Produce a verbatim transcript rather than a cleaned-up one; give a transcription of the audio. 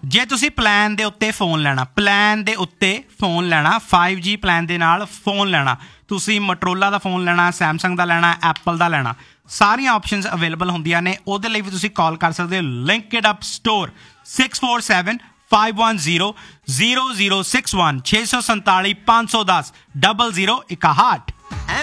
ਜੇ ਤੁਸੀਂ ਪਲਾਨ ਦੇ ਉੱਤੇ ਫ਼ੋਨ ਲੈਣਾ ਪਲਾਨ ਦੇ ਉੱਤੇ ਫ਼ੋਨ ਲੈਣਾ ਫਾਈਵ ਜੀ ਪਲਾਨ ਦੇ ਨਾਲ ਫ਼ੋਨ ਲੈਣਾ ਤੁਸੀਂ ਮਟਰੋਲਾ ਦਾ ਫ਼ੋਨ ਲੈਣਾ ਸੈਮਸੰਗ ਦਾ ਲੈਣਾ ਐਪਲ ਦਾ ਲੈਣਾ ਸਾਰੀਆਂ ਆਪਸ਼ਨਸ ਅਵੇਲੇਬਲ ਹੁੰਦੀਆਂ ਨੇ ਉਹਦੇ ਲਈ ਵੀ ਤੁਸੀਂ ਕਾਲ ਕਰ ਸਕਦੇ ਹੋ link it up store six four seven five one zero zero zero six one छे सौ संताली पाँच सौ दस डबल जीरो इकाहठ